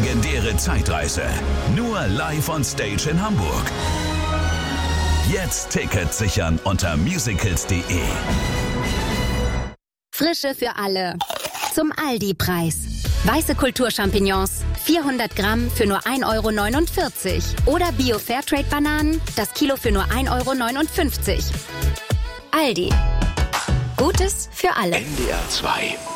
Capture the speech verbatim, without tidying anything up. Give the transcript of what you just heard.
legendäre Zeitreise. Nur live on Stage in Hamburg. Jetzt Tickets sichern unter musicals punkt de. Frische für alle. Zum Aldi-Preis. Weiße Kulturchampignons, vierhundert Gramm für nur ein Euro neunundvierzig. Oder Bio-Fairtrade-Bananen, das Kilo für nur ein Euro neunundfünfzig. Aldi. Gutes für alle. N D R zwei.